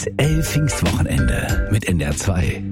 Pfingstwochenende mit NDR 2.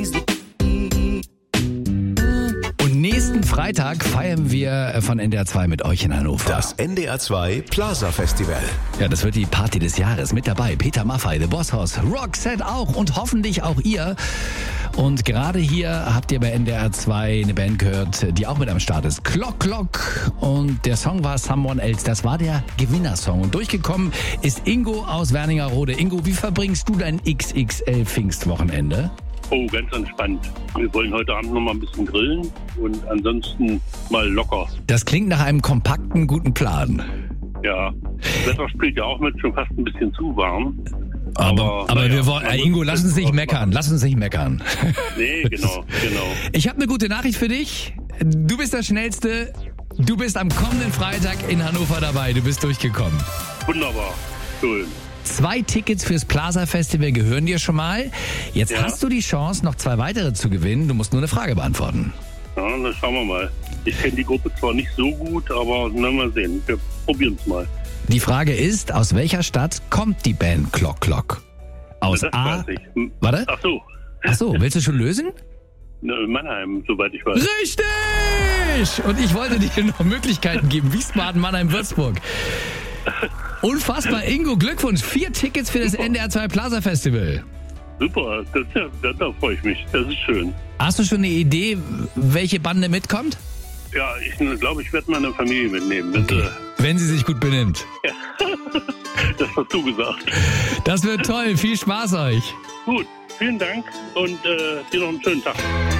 Und nächsten Freitag feiern wir von NDR 2 mit euch in Hannover. Das NDR 2 Plaza Festival. Ja, das wird die Party des Jahres. Mit dabei Peter Maffay, The Boss Hoss, Roxette auch und hoffentlich auch ihr. Und gerade hier habt ihr bei NDR 2 eine Band gehört, die auch mit am Start ist. Clock Clock. Und der Song war Someone Else. Das war der Gewinnersong. Und durchgekommen ist Ingo aus Wernigerode. Ingo, wie verbringst du dein XXL Pfingstwochenende? Oh, ganz entspannt. Wir wollen heute Abend noch mal ein bisschen grillen und ansonsten mal locker. Das klingt nach einem kompakten, guten Plan. Ja, das Wetter spielt ja auch mit, schon fast ein bisschen zu warm. Aber wir wollen, Ingo, lass uns nicht meckern. Nee, genau. Ich habe eine gute Nachricht für dich. Du bist der Schnellste. Du bist am kommenden Freitag in Hannover dabei. Du bist durchgekommen. Wunderbar, schön. 2 Tickets fürs Plaza Festival gehören dir schon mal. Jetzt hast du die Chance, noch 2 weitere zu gewinnen. Du musst nur eine Frage beantworten. Ja, dann schauen wir mal. Ich kenne die Gruppe zwar nicht so gut, aber mal sehen. Wir probieren es mal. Die Frage ist, aus welcher Stadt kommt die Band Clock Clock? Aus das A. Weiß ich. Warte? Ach so, willst du schon lösen? Mannheim, soweit ich weiß. Richtig! Und ich wollte dir noch Möglichkeiten geben. Wiesbaden, Mannheim, Würzburg. Unfassbar, Ingo, Glückwunsch. 4 Tickets für das NDR 2 Plaza Festival. Super, da freue ich mich. Das ist schön. Hast du schon eine Idee, welche Bande mitkommt? Ja, ich glaube, ich werde meine Familie mitnehmen. Okay. Wenn sie sich gut benimmt. Ja. Das hast du gesagt. Das wird toll. Viel Spaß euch. Gut, vielen Dank und dir noch einen schönen Tag.